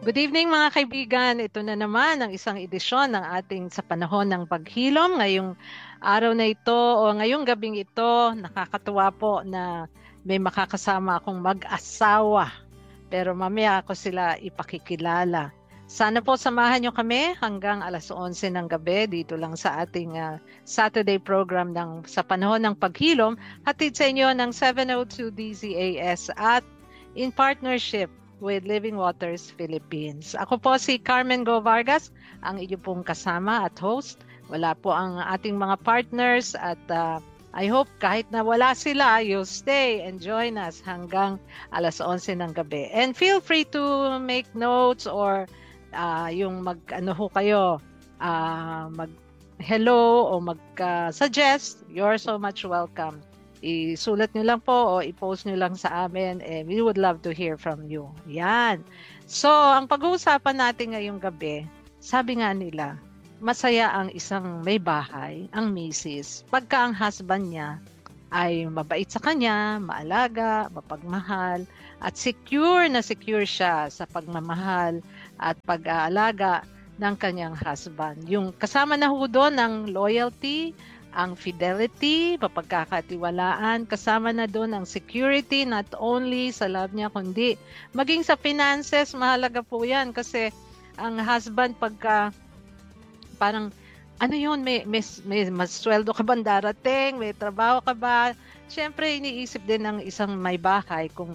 Good evening mga kaibigan. Ito na naman ang isang edisyon ng ating sa panahon ng paghilom. Ngayong araw na ito o ngayong gabing ito, nakakatuwa po na may makakasama akong mag-asawa. Pero mamaya ako sila ipakikilala. Sana po samahan nyo kami hanggang alas 11 ng gabi dito lang sa ating Saturday program ng sa panahon ng paghilom. Hatid sa inyo ng 702 DZAS at in partnership with Living Waters Philippines. Ako po si Carmen Go Vargas, ang inyong pong kasama at host. Wala po ang ating mga partners at I hope kahit na wala sila, you'll stay and join us hanggang alas 11 ng gabi. And feel free to make notes or yung mag-ano ho kayo, mag hello o mag-suggest, you're so much welcome. Isulat nyo lang po o i-post nyo lang sa amin and we would love to hear from you. Yan. So, ang pag-uusapan natin ngayong gabi, sabi nga nila, masaya ang isang may bahay, ang misis, pagka ang husband niya ay mabait sa kanya, maalaga, mapagmahal, at secure na secure siya sa pagmamahal at pag-aalaga ng kanyang husband. Yung kasama na ho doon ng loyalty, ang fidelity, mapagkakatiwalaan, kasama na doon ang security, not only sa love niya, kundi maging sa finances, mahalaga po yan kasi ang husband pagka parang ano yun, may masweldo ka ba darating, may trabaho ka ba? Siyempre, iniisip din ng isang may bahay kung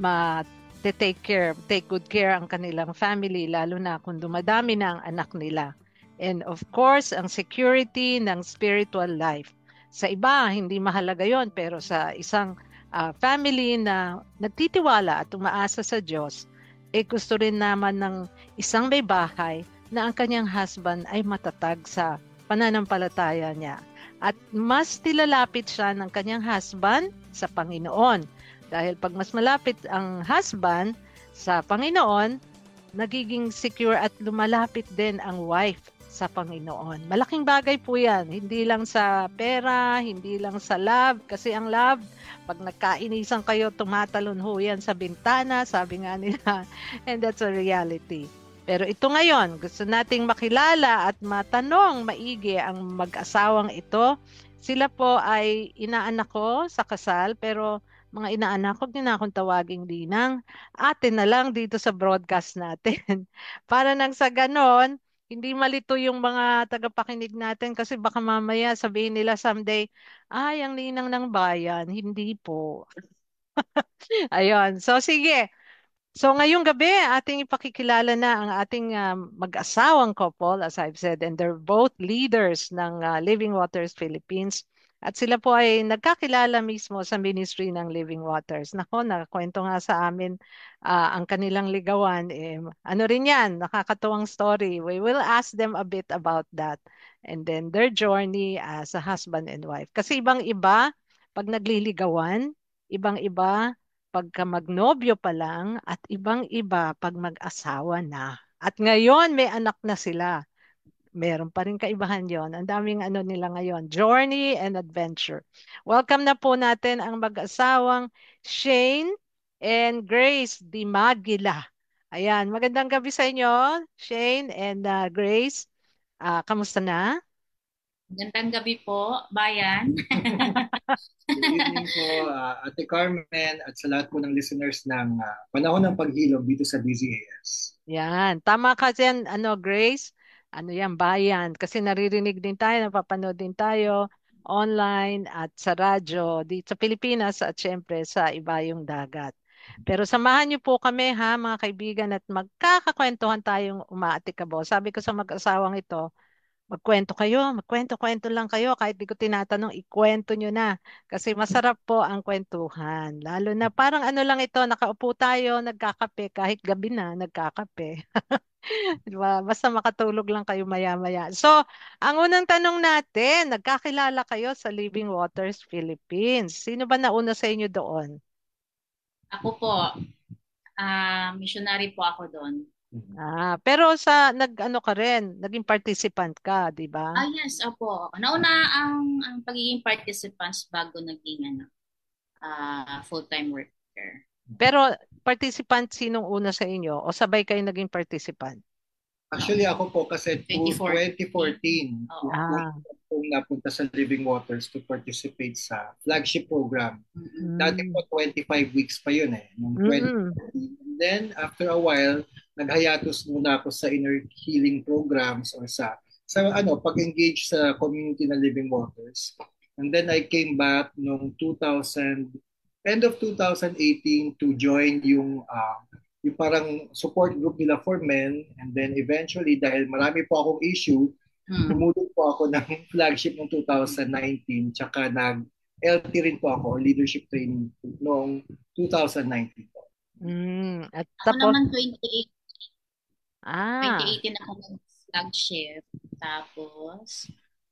take good care ang kanilang family, lalo na kung dumadami na ang anak nila. And of course, ang security ng spiritual life. Sa iba, hindi mahalaga yon, pero sa isang family na nagtitiwala at umaasa sa Diyos, gusto rin naman ng isang may bahay na ang kanyang husband ay matatag sa pananampalataya niya. At mas nilalapit siya ng kanyang husband sa Panginoon. Dahil pag mas malapit ang husband sa Panginoon, nagiging secure at lumalapit din ang wife sa Panginoon. Malaking bagay po yan. Hindi lang sa pera, hindi lang sa love. Kasi ang love, pag nagkainisan kayo, tumatalon ho yan sa bintana, sabi nga nila. And that's a reality. Pero ito ngayon, gusto nating makilala at matanong maigi ang mag-asawang ito. Sila po ay inaanak ko sa kasal, pero mga inaanak ko, din akong tawaging Linang. Ate na lang dito sa broadcast natin. Para nang sa ganon, hindi malito yung mga tagapakinig natin kasi baka mamaya sabihin nila someday, ay, ang Linang ng bayan. Hindi po. Ayun. So, sige. So ngayong gabi, ating ipakikilala na ang ating mag-asawang couple, as I've said, and they're both leaders ng Living Waters Philippines. At sila po ay nagkakilala mismo sa ministry ng Living Waters. Nako, nakakwento nga sa amin ang kanilang ligawan. Ano rin yan, nakakatuwang story. We will ask them a bit about that. And then their journey as a husband and wife. Kasi ibang-iba, pag nagliligawan, ibang-iba pagka magnobyo pa lang at ibang-iba pag mag-asawa na. At ngayon may anak na sila. Meron pa rin kaibahan yon. Ang daming ano nila ngayon, journey and adventure. Welcome na po natin ang mag-asawang Shane and Grace Dimagila. Ayan, magandang gabi sa inyo, Shane and Grace. Kamusta na? Gandang gabi po, bayan. Good evening po, Ate Carmen at sa lahat po ng listeners ng Panahon ng Paghilom dito sa DZAS. Yan. Tama ka dyan, Grace. Ano yan, bayan. Kasi naririnig din tayo, napapanood din tayo online at sa radyo dito sa Pilipinas at syempre sa ibayong dagat. Pero samahan niyo po kami ha, mga kaibigan, at magkakakwentuhan tayong umaatikabo. Sabi ko sa mag-asawang ito, magkwento-kwento lang kayo. Kahit di ko tinatanong, ikwento nyo na. Kasi masarap po ang kwentuhan. Lalo na parang ano lang ito, nakaupo tayo, nagkakape, kahit gabi na, nagkakape. Di ba? Basta makatulog lang kayo maya-maya. So, ang unang tanong natin, nagkakilala kayo sa Living Waters Philippines. Sino ba nauna sa inyo doon? Ako po, missionary po ako doon. Pero nag-ano ka rin, naging participant ka, di ba? Yes, opo. Nauna ang pagiging participants bago naging full-time worker. Pero participant sinong una sa inyo o sabay kayo naging participant? Actually, ako po kasi 2014. 2014, Oo. Ah, kung napunta sa Living Waters to participate sa flagship program. Mm-mm. Dati mm, po 25 weeks pa yun eh, nung mm, 2014. And then after a while, naghayatos muna ako sa inner healing programs or sa pag-engage sa community ng Living Waters. And then I came back nung 2000, end of 2018 to join yung parang support group nila for men. And then eventually, dahil marami po akong issue, tumulong po ako ng flagship ng 2019, tsaka nag-LT rin po ako, leadership training noong 2019 po. At Ako tapos, naman 28, ah, 2018 ako nag-flagship. Tapos,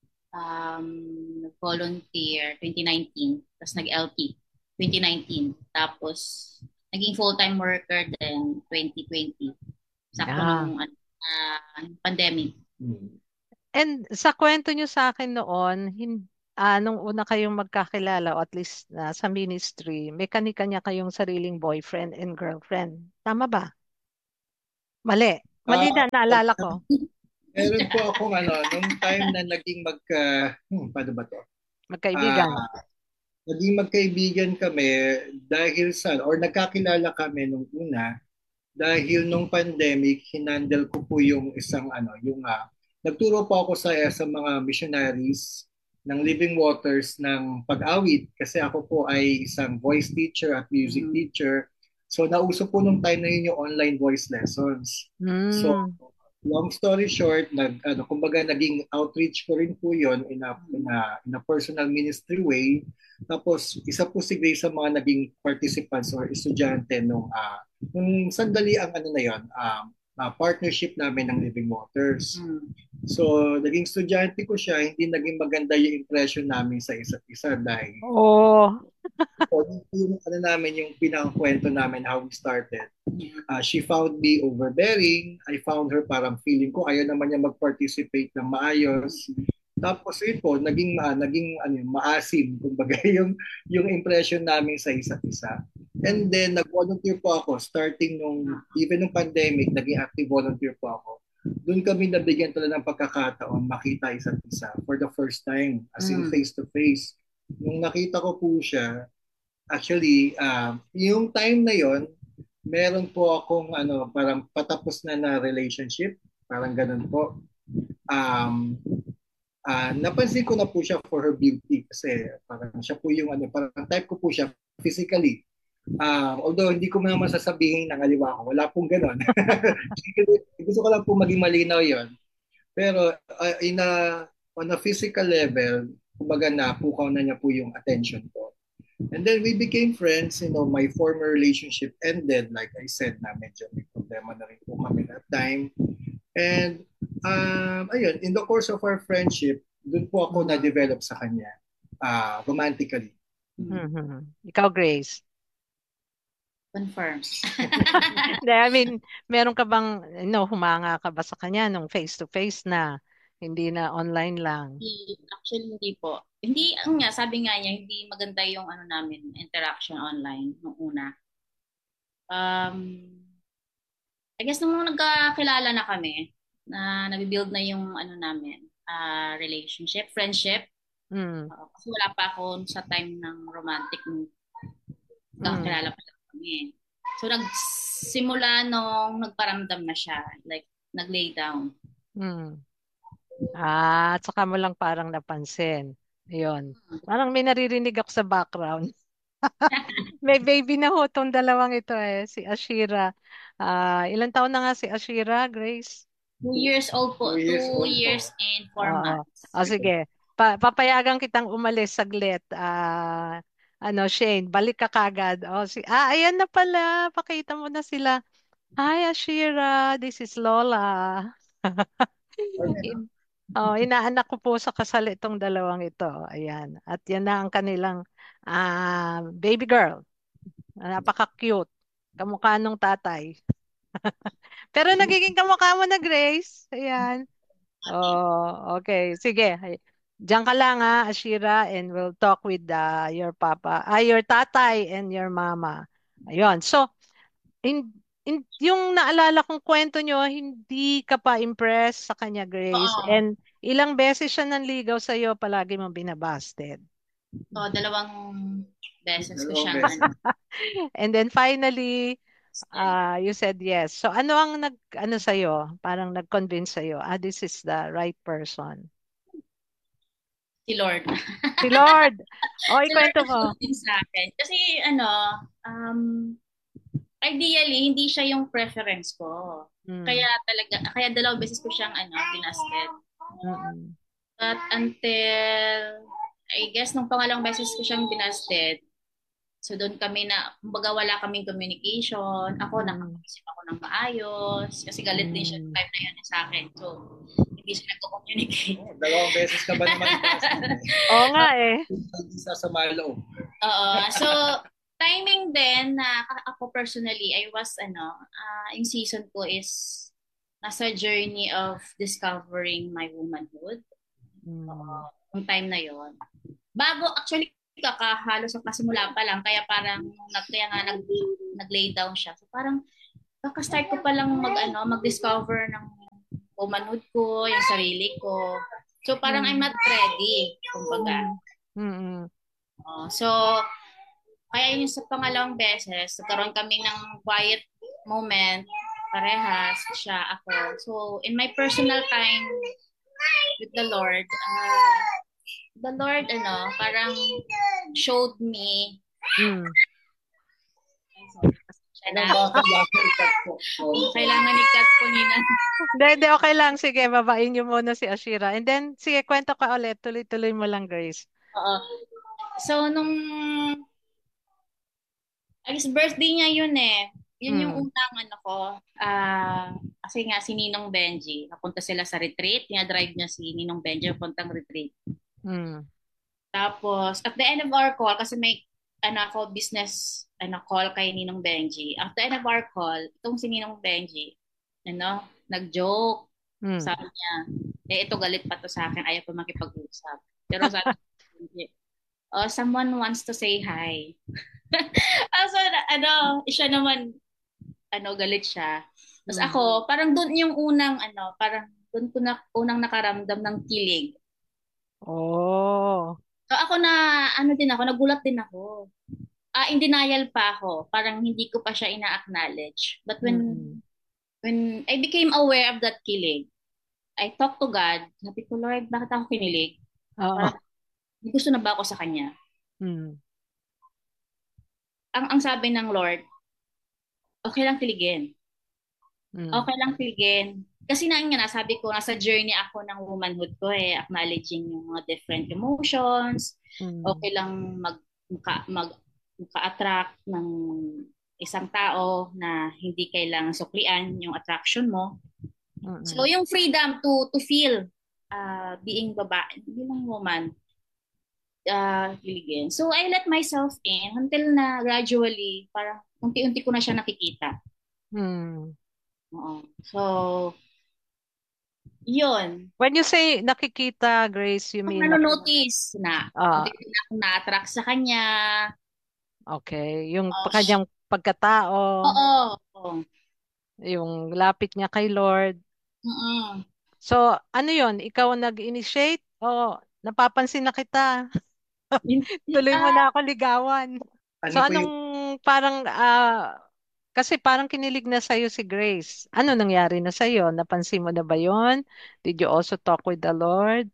nag-volunteer 2019. Tapos nag-LT 2019. Tapos, naging full-time worker din 2020. Sakto ah. nung pandemic. And sa kwento nyo sa akin noon, nung una kayong magkakilala o at least sa ministry, may kanya-kanya kayong sariling boyfriend and girlfriend. Tama ba? Mali. Mali Ah, na, naalala ko. meron po akong nung time na naging paano ba to? Magkaibigan. Ah, naging magkaibigan kami dahil or nagkakilala kami nung una dahil nung pandemic, hinandle ko po yung nagturo po ako sa mga missionaries ng Living Waters ng pag-awit kasi ako po ay isang voice teacher at music teacher. So nauso po nung time na yun yung online voice lessons. So Mm. long story short, kumbaga naging outreach ko rin po yun in a personal ministry way. Tapos isa po si Grace sa mga naging participants or estudyante nung sandali ang na yun, partnership namin ng Living Waters. So, naging estudyante ko siya, hindi naging maganda yung impression namin sa isa't isa dahil Oh. yung namin, yung pinakakwento namin how we started. She found me overbearing. I found her parang feeling ko ayaw naman niya mag-participate ng maayos. Tapos yun po, naging maasim, kumbaga yung impression namin sa isa't isa. And then nag-volunteer po ako starting even nung pandemic, naging active volunteer po ako. Doon kami nabigyan talaga ng pagkakataon makita isa't isa for the first time, as in face to face. Nung nakita ko po siya, actually, yung time na yon, meron po akong parang patapos na relationship, parang ganun po. Napansin ko na po siya for her beauty kasi parang siya po yung parang type ko po siya physically. Although hindi ko naman sasabihin ng aliwa ko, wala pong ganon. Gusto ko lang po maging malinaw yon. Pero on a physical level, kumbaga napukaw na niya po yung attention ko. And then we became friends. My former relationship ended. Like I said, na medyo may problema na rin po kami that time. And ayun, in the course of our friendship, doon po ako na-develop sa kanya romantically. Mm-hmm. Ikaw, Grace? Confirm. I mean, meron ka bang, humanga ka ba sa kanya nung face-to-face na, hindi na online lang? Actually, hindi po. Hindi, sabi nga niya, hindi maganda yung namin, interaction online nung una. I guess nung nagkakilala na kami, na nabibuild na yung namin, relationship, friendship. Kasi wala pa ako sa time ng romantic nung nagkakilala pa lang kami. So, nagsimula nung nagparamdam na siya, like, nag-lay down. At saka mo lang parang napansin. Ayun. Parang may naririnig ako sa background. May baby na ho tong dalawang ito si Ashira. Ilang taon na nga si Ashira, Grace? 2 years old po. 2 years, 2 years and 4 months. Sige. Papayagan kitang umalis saglit. Shane, balik ka kagad. Ayan na pala. Pakita mo na sila. Hi, Ashira. This is Lola. Inaanak ko po sa kasal itong dalawang ito. Ayan. At yan na ang kanilang baby girl. Napaka-cute. Kamukha nung tatay. Pero nagiging kamukha mo na, Grace. Ayan. Okay. Sige. Diyan ka lang Ashira, and we'll talk with your papa, your tatay and your mama. Ayun. So, yung naalala kong kwento nyo, hindi ka pa impressed sa kanya, Grace. Oo. And ilang beses siya nanligaw sa'yo, palagi mong binabasted. So, dalawang beses ko Dalawang siyang beses. And then finally, you said yes. So ano ang ano sa'yo? Parang nag-convince sa'yo, this is the right person. si Lord. Si Lord! O, Si Lord ikwento ang mo. din sa akin. Kasi ideally, hindi siya yung preference ko. Kaya dalawang beses ko siyang binasted. Mm-mm. But until, I guess, nung pangalawang beses ko siyang binasted, so doon kami kumbaga wala kaming communication. Ako, nakapag-isip ako ng maayos. Kasi galit din siya time na yun sa akin. So, hindi siya nagko-communicate. Dalawang beses ka ba naman? Oo nga eh. Hindi sasama loob. Oo. So, timing din na ako personally, I was, yung season ko is nasa journey of discovering my womanhood. Yung time na yon. Actually, halos ang kasimula pa lang, kaya parang nag-lay down siya. So parang kaka-start ko pa lang mag-discover ng womanhood ko, yung sarili ko. So parang I'm not ready, kumbaga. So kaya yung sa pangalawang beses, nagkaroon kami ng quiet moment, parehas, siya, ako. So in my personal time with the Lord, parang showed me kailangan i-cut po nina. Hindi, okay lang. Sige, babain niyo muna si Ashira. And then, sige, kwento ka ulit. Tuloy-tuloy mo lang, Grace. Oo. So, nung I guess birthday niya yun eh. Yun yung unang kasi nga si Ninong Benji, napunta sila sa retreat, drive niya si Ninong Benji puntang retreat. Tapos, at the end of our call, kasi may business call kay Ninong Benji. At the end of our call, itong si Ninong Benji, nag-joke. Sabi niya, ito galit pa to sa akin, ayaw pa makipag-usap. Pero sabi niya, someone wants to say hi. So, siya naman, galit siya. Tapos ako, parang doon yung parang doon ko unang nakaramdam ng kilig. Oh. So ako nagulat din ako. In denial pa ako. Parang hindi ko pa siya ina-acknowledge. But when I became aware of that kilig, I talked to God. Sabi ko, Lord, bakit ako kinilig? Gusto na ba ako sa Kanya? Ang sabi ng Lord, okay lang kiligin. Okay lang kiligin. Kasi sabi ko, nasa journey ako ng womanhood ko acknowledging yung mga different emotions. Okay lang maka-attract ng isang tao na hindi kailangan suklian yung attraction mo. So yung freedom to feel being babae, bilang woman, kiligin. So I let myself in until na gradually, parang unti-unti ko na siya nakikita. So, yun. When you say nakikita, Grace, you mean? Notice na. Unti na akong na-attract sa kanya. Okay. Yung kanyang pagkatao. Oo. Yung lapit niya kay Lord. So, ano yun? Ikaw ang nag-initiate? O napapansin na kita? Tuloy mo na ako ligawan. So, anong parang... kasi parang kinilig na sa'yo si Grace. Ano nangyari na sa'yo? Napansin mo na ba yon? Did you also talk with the Lord?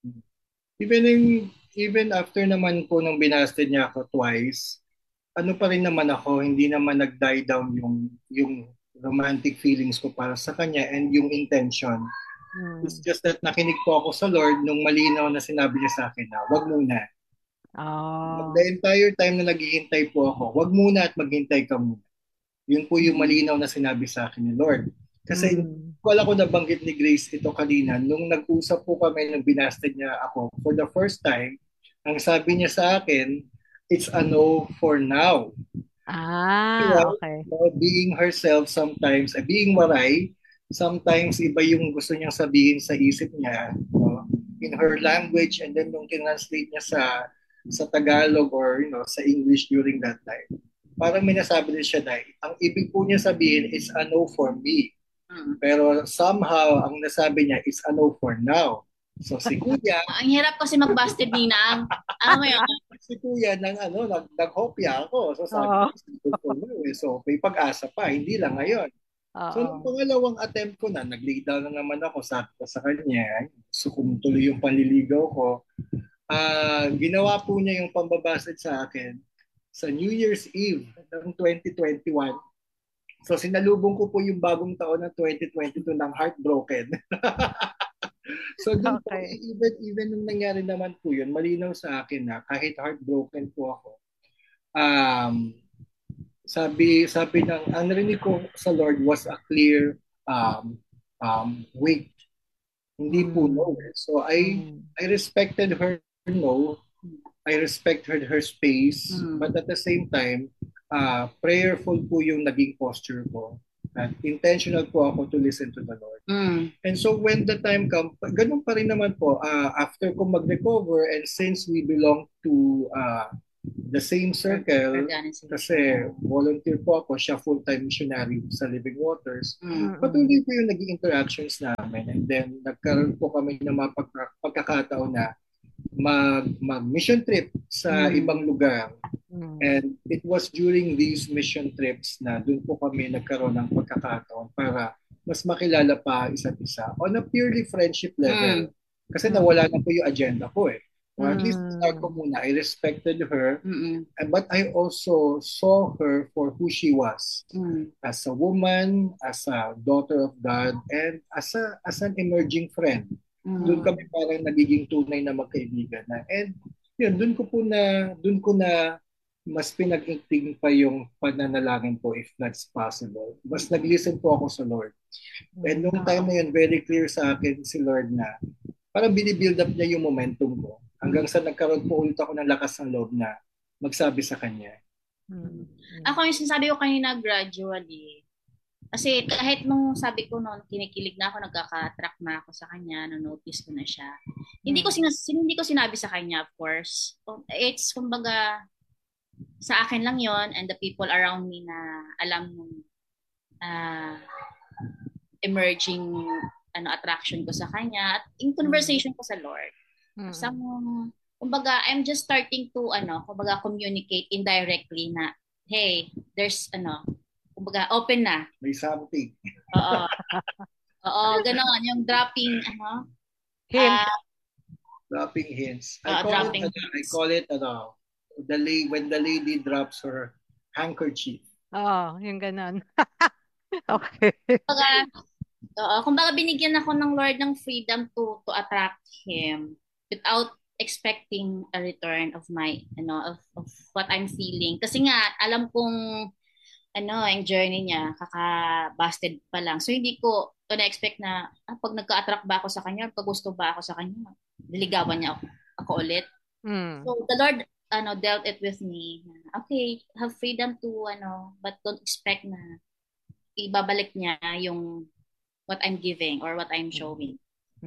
Even after naman po nung binasted niya ako twice, ano pa rin naman ako, hindi naman nag-die down yung romantic feelings ko para sa kanya and yung intention. It's just that nakinig po ako sa Lord nung malinaw na sinabi niya sa akin na wag muna. The entire time na naghihintay po ako, wag muna at maghintay ka muna. Yun po yung malinaw na sinabi sa akin ni Lord. Kasi wala ko nabanggit ni Grace ito kanina. Nung nag-usap po kami nung binasted niya ako for the first time, ang sabi niya sa akin, it's a no for now. Okay. Being herself sometimes, being waray, sometimes iba yung gusto niyang sabihin sa isip niya in her language, and then nung kinranslate niya sa Tagalog or sa English during that time. parang may nasabi din siya na ang ibig po niya sabihin is a no for me. Pero somehow, ang nasabi niya is a no for now. So si Kuya, ang hirap kasi mag-busted, Ninang. Ano mo yun? si Kuya naghopya ako. So sabi ko, for now, so may pag-asa pa, hindi lang ngayon. So nung pangalawang attempt ko na, nag-lay down na naman ako, sabi ko sa kanya, gusto kong tuloy yung panliligaw ko. Ginawa po niya yung pambabasted sa akin sa New Year's Eve ng 2021. So sinalubong ko po yung bagong taon ng 2022 ng heartbroken. So dun po, even nung nangyari naman po yun, malinaw sa akin na kahit heartbroken po ako, sabi ng, ang narinig ko sa Lord was a clear wait. Hindi po no. So I respected her no. I respected her space, but at the same time, prayerful po yung naging posture ko. At intentional po ako to listen to the Lord. And so when the time comes, ganun pa rin naman po, after ko mag-recover, and since we belong to the same circle, kasi volunteer po ako, siya full-time missionary sa Living Waters, patuloy po yung naging interactions namin. And then nagkaroon po kami ng mga pagkakataon na mag-mission trip sa ibang lugar. And it was during these mission trips na doon po kami nagkaroon ng pagkakataon para mas makilala pa isa't isa on a purely friendship level. Kasi nawala na po yung agenda ko eh. Or at least start ko muna. I respected her, but I also saw her for who she was. As a woman, as a daughter of God, and as an emerging friend. Doon kami parang nagiging tunay na magkaibigan na. And yun, doon ko na mas pinag-igting pa yung pananalangin ko if that's possible. Mas nag-listen po ako sa Lord. And nung time na yun, very clear sa akin si Lord na parang binibuild up niya yung momentum ko. Hanggang sa nagkaroon po ulit ako ng lakas ng loob na magsabi sa Kanya. Ako yung sinasabi ko kanina gradually. Kasi kahit nung sabi ko noon, kinikilig na ako, nagkaka-track na ako sa Kanya, na-notice ko na siya. Hindi ko sinabi sa Kanya, of course. It's, kumbaga, sa akin lang yon and the people around me na alam nung emerging attraction ko sa Kanya at in conversation ko sa Lord. Kumbaga, I'm just starting to kumbaga communicate indirectly na hey, there's kumbaga open na. May something. Oo, gano'n yung dropping hint. Dropping hints. I call it when the lady drops her handkerchief. Yung ganon. Okay. Kumbaga binigyan ako ng Lord ng freedom to attract him without expecting a return of my of what I'm feeling. Kasi nga alam kong yung journey niya kaka-busted pa lang. So hindi ko na-expect na pag nagka-attract ba ako sa kanya, pag gusto ba ako sa kanya, niligawan niya ako ulit. So the Lord dealt it with me. Okay, have freedom to but don't expect na ibabalik niya yung what I'm giving or what I'm showing.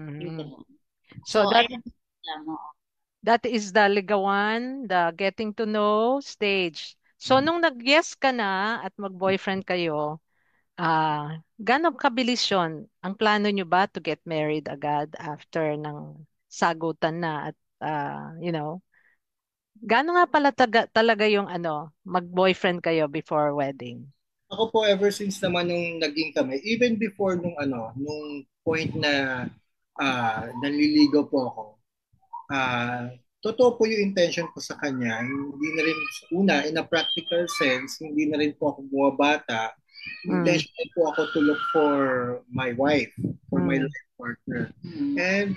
So that is the ligawan, the getting to know stage. So nung nag-yes ka na at mag-boyfriend kayo, gano'ng kabilis yun? Ang plano nyo ba to get married agad after ng sagutan na at gaano nga pala talaga yung mag-boyfriend kayo before wedding? Ako po ever since naman nung naging kami, even before nung point na nanliligaw po ako, totoo po yung intention ko sa kanya. Hindi na rin, in a practical sense, hindi na rin po ako bumabata. Intentional po ako to look for my wife, for my life partner. And,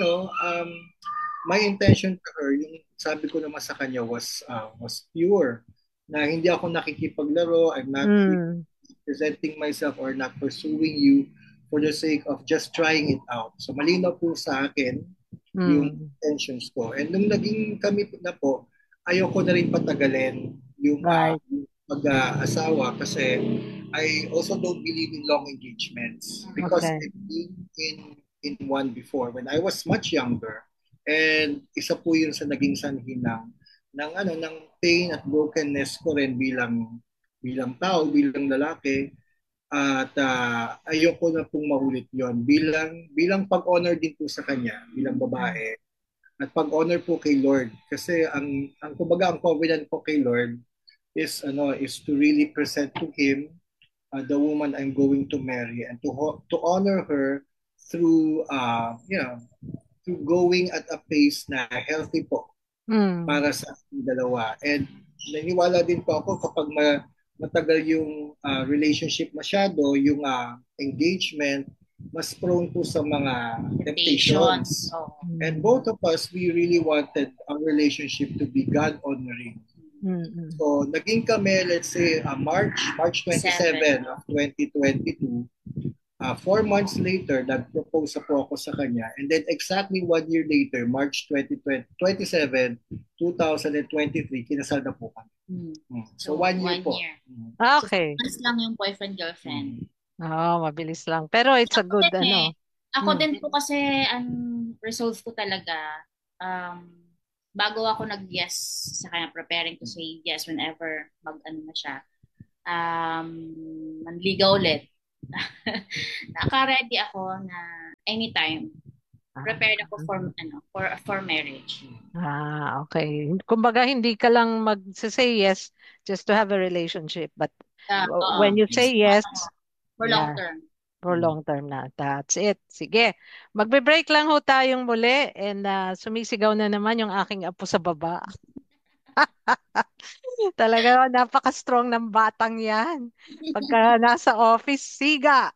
my intention to her, yung sabi ko naman sa kanya was pure. Na hindi ako nakikipaglaro, I'm not presenting myself or not pursuing you for the sake of just trying it out. So malinaw po sa akin yung intentions ko. And nung naging kami na po, ayoko na rin patagalin yung pag-asawa kasi I also don't believe in long engagements because I've been in one before when I was much younger. And isa po yun sa naging sanhi ng pain at brokenness ko rin bilang bilang tao, bilang lalaki. At ayoko na pong maulit yon bilang pag-honor din po sa kanya, bilang babae. At pag-honor po kay Lord. Kasi ang kumbaga, ang covenant po kay Lord is to really present to Him the woman I'm going to marry, and to honor her through through going at a pace na healthy po para sa dalawa. And naniwala din po ako kapag matagal yung relationship masyado, yung engagement, mas prone po sa mga temptations. And both of us, we really wanted our relationship to be God-honoring. So, naging kami, let's say, March 27 of 2022. 4 months later, nag-propose po ako sa kanya. And then exactly 1 year later, March 27, 2023, kinasal na po kami. So 1 year po. Okay. So, lang yung boyfriend-girlfriend. Mabilis lang. Pero it's a good, Ako din po kasi, ang results ko talaga, bago ako nag-yes sa kanya, preparing to say yes whenever mag-ano na siya, manligaw ulit. Naka-ready ako na anytime. Prepared ako for marriage. Okay. Kumbaga, hindi ka lang mag-say yes just to have a relationship. But when you say yes, for long term. For long term na. That's it. Sige. Magbe-break lang ho tayong muli and sumisigaw na naman yung aking apo sa baba. Talaga, napaka-strong ng batang yan. Pagka nasa office, siga.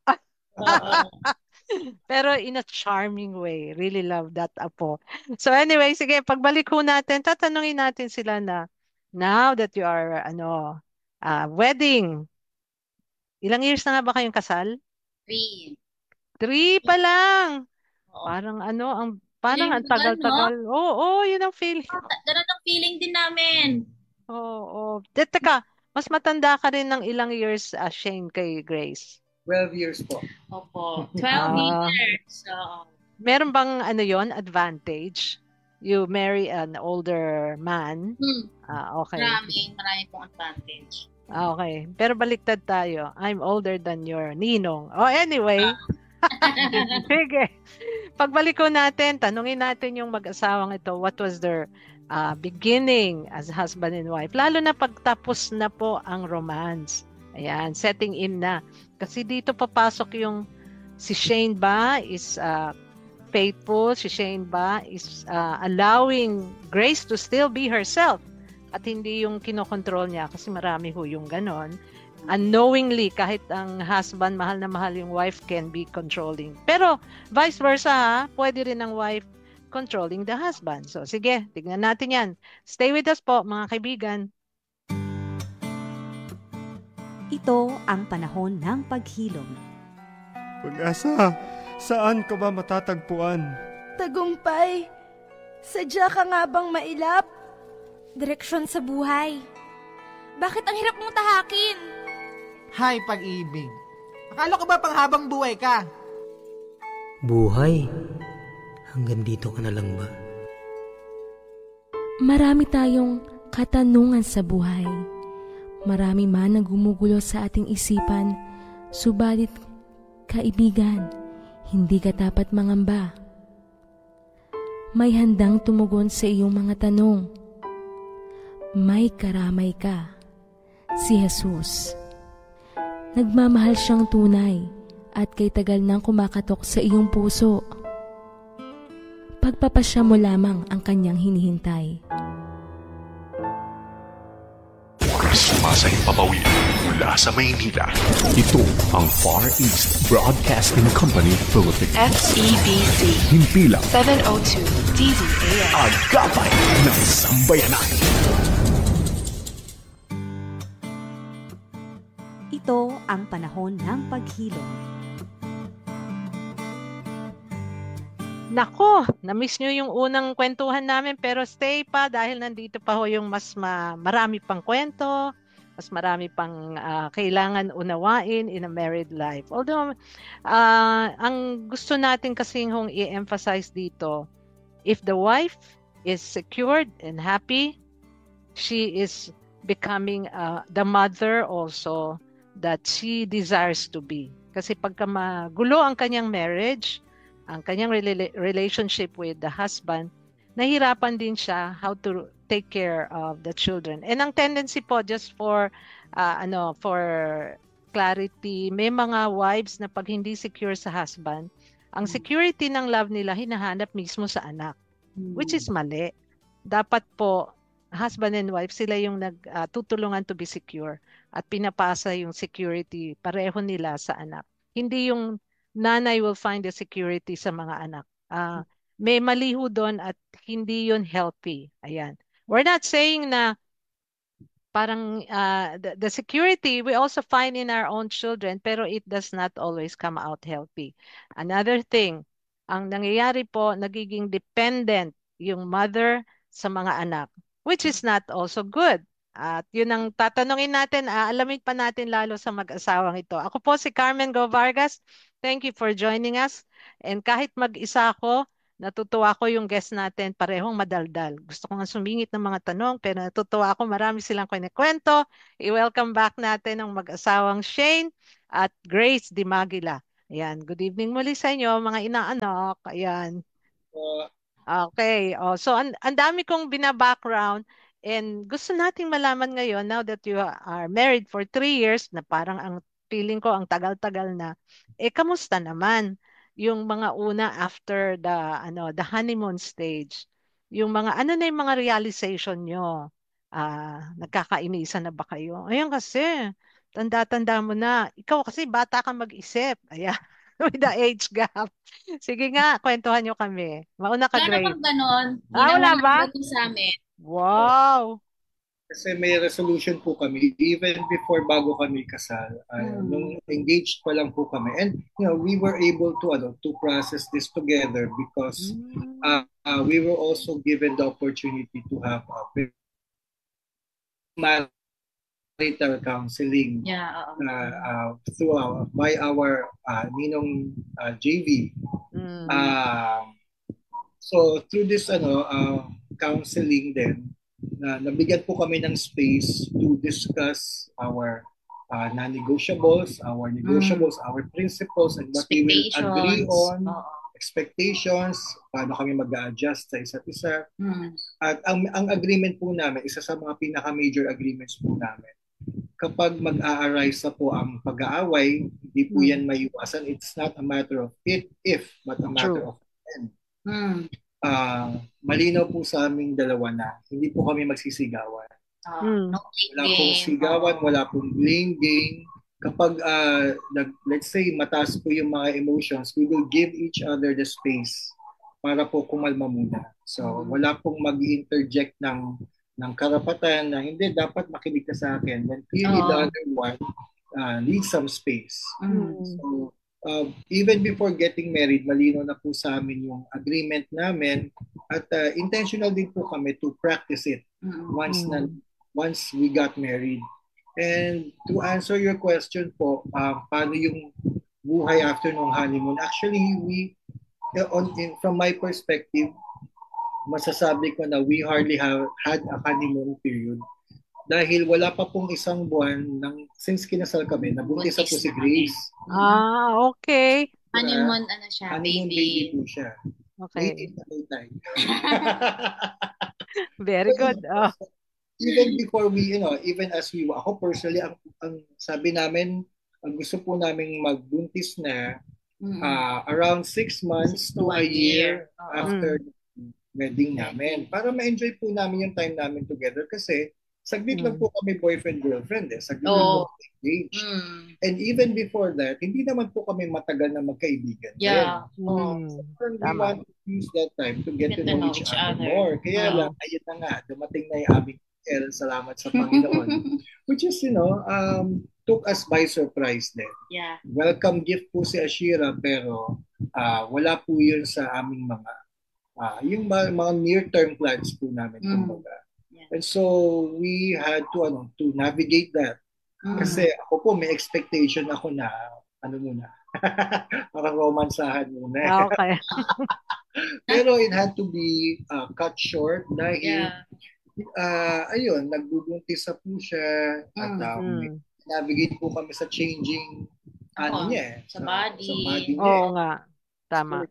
Pero in a charming way. Really love that apo. So anyway, sige, pagbalik ho natin, tatanungin natin sila na, now that you are, wedding, ilang years na nga ba kayong kasal? 3. 3 pa lang. Parang ang tagal-tagal. Oo, yun ang feeling. Ganun ang feeling din namin. Oo. Teka, mas matanda ka rin ng ilang years, Shane, kay Grace? 12 years po. Opo. 12 years. So, meron bang advantage? You marry an older man? Okay. Marami pong advantage. Okay. Pero baliktad tayo. I'm older than your ninong. Anyway. Sige. Pagbalik ko natin, tanungin natin yung mag-asawang ito, what was their beginning as husband and wife, lalo na pagtapos na po ang romance. Ayan, setting in na. Kasi dito papasok yung si Shane ba is faithful, si Shane ba is allowing Grace to still be herself at hindi yung kinokontrol niya kasi marami ho yung ganon. Unknowingly, kahit ang husband, mahal na mahal yung wife, can be controlling. Pero vice versa, pwede rin ang wife controlling the husband. So, sige, tignan natin yan. Stay with us po, mga kaibigan. Ito ang panahon ng paghilom. Pag-asa, saan ka ba matatagpuan? Tagumpay, sadya ka nga bang mailap? Direksyon sa buhay. Bakit ang hirap mong tahakin? Hay, pag-ibig. Akala ko ba panghabang buhay ka? Buhay? Hanggang dito ka na lang ba? Marami tayong katanungan sa buhay. Marami man ang gumugulo sa ating isipan, subalit, kaibigan, hindi ka dapat mangamba. May handang tumugon sa iyong mga tanong. May karamay ka, si Jesus. Nagmamahal siyang tunay at kay tagal nang kumakatok sa iyong puso. Pagpapasya mo lamang ang kanyang hinihintay. Sumasayang papawid mula sa Maynila. Ito ang Far East Broadcasting Company Philippines. FEBC. Himpilang 702 DZAM. Agapay ng sambayanan. Ito ang panahon ng paghilom. Nako, na-miss nyo yung unang kwentuhan namin pero stay pa dahil nandito pa ho yung mas marami pang kwento, mas marami pang kailangan unawain in a married life. Although, ang gusto natin kasing hong i-emphasize dito, if the wife is secured and happy, she is becoming the mother also that she desires to be. Kasi pagka magulo ang kanyang marriage, ang kanyang relationship with the husband, nahirapan din siya how to take care of the children. And ang tendency po, just for for clarity, may mga wives na pag hindi secure sa husband, ang security ng love nila hinahanap mismo sa anak, which is mali. Dapat po husband and wife, sila yung nagtutulungan to be secure at pinapasa yung security pareho nila sa anak. Hindi yung nanay will find the security sa mga anak. May mali ho doon at hindi yun healthy. Ayan. We're not saying na parang the security we also find in our own children, pero it does not always come out healthy. Another thing, ang nangyayari po, nagiging dependent yung mother sa mga anak, which is not also good. At yun ang tatanungin natin, alamin pa natin lalo sa mag-asawang ito. Ako po si Carmen Go Vargas. Thank you for joining us. And kahit mag-isa ako, natutuwa ko yung guest natin, parehong madaldal. Gusto ko nga sumingit ng mga tanong, pero natutuwa ako, marami silang kinikwento. I-welcome back natin ang mag-asawang Shane at Grace Dimagila. Ayan, good evening muli sa inyo, mga inaanak. Ayan. Okay, so ang dami kong bina-background and gusto nating malaman ngayon, now that you are married for 3 years, na parang ang feeling ko ang tagal-tagal na, kamusta naman yung mga una after the honeymoon stage? Yung mga, ano na yung mga realization nyo? Nagkakainisan na ba kayo? Ayun kasi, tanda-tanda mo na. Ikaw kasi bata kang mag-isip. Ayan. With the age gap. Sige nga, kwentuhan nyo kami. Mauna ka, Grace. Wala bang ganon? Wala ba? Sa amin. Wow! Kasi may resolution po kami even before bago kami kasal. Nung engaged pa lang po kami. And we were able to process this together because we were also given the opportunity to have marital counseling by our Ninong JV. So through this counseling then, nabigyan po kami ng space to discuss our non-negotiables, our negotiables, our principles, and what we will agree on, expectations, paano kami mag-a-adjust sa isa't isa. At ang agreement po namin, isa sa mga pinaka-major agreements po namin, kapag mag-a-arise na po ang pag-aaway, hindi po yan maiwasan. It's not a matter of if, but a matter of when. Malinaw po sa aming dalawa na hindi po kami magsisigawan. Wala pong sigawan, wala pong blame game. Kapag, let's say, mataas po yung mga emotions, we will give each other the space para po kumalma muna. So, wala pong mag-interject ng karapatan na hindi, dapat makinig ka sa akin. When clearly the other one needs some space. So, even before getting married, malino na po sa amin yung agreement namin at intentional din po kami to practice it once we got married. And to answer your question po, paano yung buhay after nung honeymoon? Actually, from my perspective, masasabi ko na we hardly had a honeymoon period. Dahil wala pa pong isang buwan since kinasal kami, nabuntis po si Grace. Okay. Honeymoon, siya, honeymoon baby po siya. Okay. Very good. Even before even as we, ako personally, ang sabi namin, ang gusto po namin magbuntis na around 6 months to a year after wedding namin. Para ma-enjoy po namin yung time namin together kasi saglit lang po kami boyfriend-girlfriend saglit lang po engaged. And even before that, hindi naman po kami matagal na magkaibigan. Yeah. So, we want to use that time to get to know each other more. Kaya lang, ayun na nga, dumating na yung aming salamat sa Panginoon. Which is, took us by surprise din. Yeah. Welcome gift po si Ashira, pero wala po yun sa aming mga yung mga near-term plans po namin. Kumbaga. And so we had to navigate that. Kasi ako po may expectation ako na muna. Parang romansahan muna. Okay. Pero it had to be cut short dahil ayun, nagbubuntis po siya at navigate po kami sa changing niya sa body. Sa body niya. Oo nga, tama.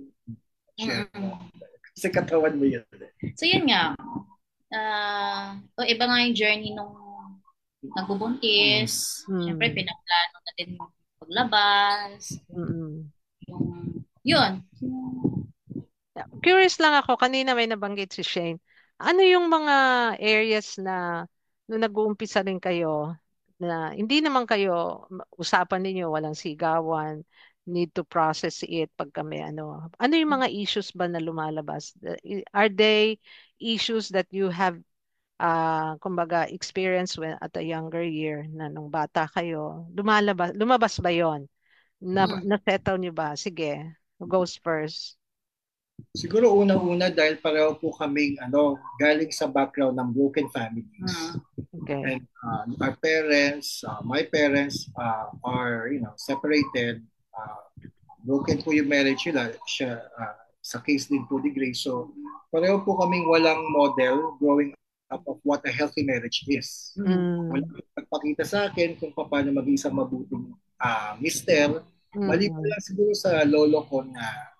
Kasi katawan mo yun. So yun nga, iba nga yung journey nung nagbubuntis. Siyempre, pinaplano na din paglabas. Yun. Curious lang ako, kanina may nabanggit si Shane. Ano yung mga areas na nung nag-uumpisa rin kayo na hindi naman kayo, usapan ninyo, walang sigawan, need to process it pag kami ano yung mga issues ba na lumalabas? Are they issues that you have kumbaga experience when at a younger year na nung bata kayo? Lumabas ba yon? Na-settle niyo ba? Sige, who goes first? Siguro unang-una dahil pareho po kaming galing sa background ng broken families. Okay. And our parents, my parents are separated. Broken po yung marriage nila. Sa case din po ni Grace. So pareho po kaming walang model growing up of what a healthy marriage is. Walang nagpakita sa akin kung paano maging isang mabuting mister. Maliban lang siguro sa lolo ko na